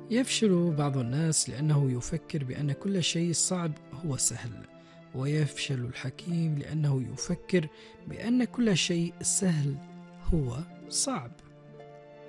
يفشل بعض الناس لأنه يفكر بأن كل شيء صعب هو سهل، ويفشل الحكيم لأنه يفكر بأن كل شيء سهل هو صعب.